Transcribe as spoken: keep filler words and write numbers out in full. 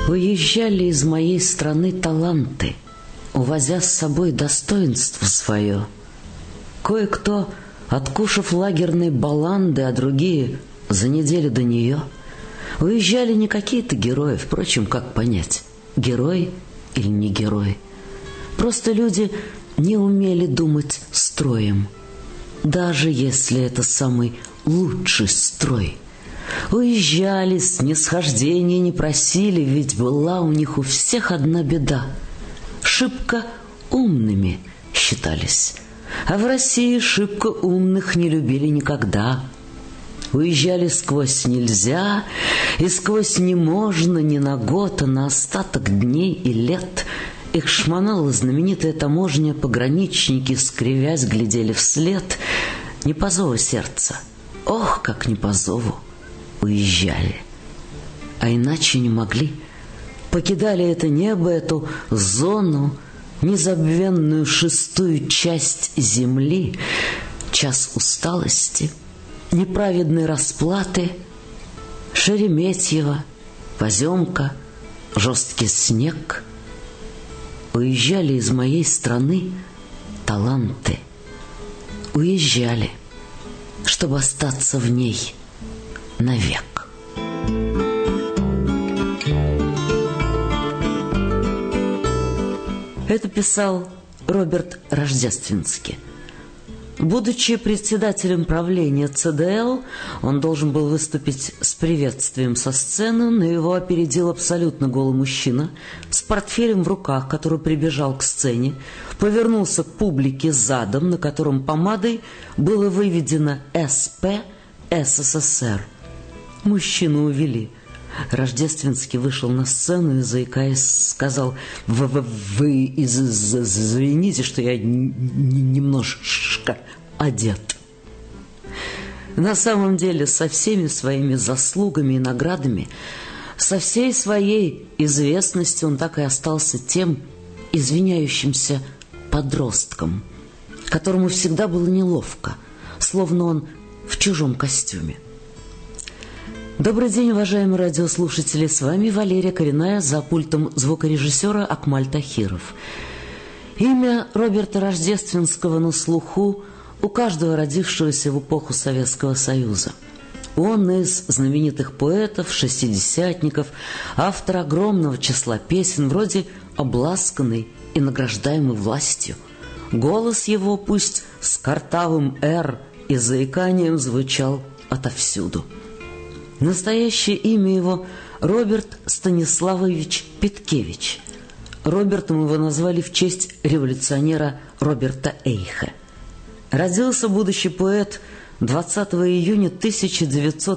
Уезжали из моей страны таланты, увозя с собой достоинство свое. Кое-кто, откушав лагерной баланды, а другие за неделю до нее. Уезжали не какие-то герои, впрочем, как понять, герой или не герой. Просто люди не умели думать строем, даже если это самый лучший строй. Уезжали, снисхождения не просили, ведь была у них у всех одна беда. Шибко умными считались, а в России шибко умных не любили никогда. Уезжали сквозь нельзя и сквозь не можно ни на год, а на остаток дней и лет. Их шмонала знаменитая таможня, пограничники, скривясь, глядели вслед. Не по зову сердца, ох, как не по зову, уезжали. А иначе не могли. Покидали это небо, эту зону, незабвенную шестую часть земли, час усталости, неправедной расплаты, Шереметьево, поземка, жесткий снег. Уезжали из моей страны таланты. Уезжали, чтобы остаться в ней навек. Это писал Роберт Рождественский. Будучи председателем правления ЦДЛ, он должен был выступить с приветствием со сцены, но его опередил абсолютно голый мужчина с портфелем в руках, который прибежал к сцене, повернулся к публике задом, на котором помадой было выведено «СП СССР». Мужчину увели. Рождественский вышел на сцену и, заикаясь, сказал: «Вы, вы, вы извините, что я немножко одет». На самом деле, со всеми своими заслугами и наградами, со всей своей известностью он так и остался тем извиняющимся подростком, которому всегда было неловко, словно он в чужом костюме. Добрый день, уважаемые радиослушатели, с вами Валерия Коренная, за пультом звукорежиссера Акмаль Тахиров. Имя Роберта Рождественского на слуху у каждого родившегося в эпоху Советского Союза. Он из знаменитых поэтов, шестидесятников, автор огромного числа песен, вроде «Обласканный» и награждаемый властью. Голос его, пусть с картавым «р» и заиканием, звучал отовсюду. Настоящее имя его Роберт Станиславович Петкевич. Робертом его назвали в честь революционера Роберта Эйха. Родился будущий поэт двадцатого июня тысяча девятьсот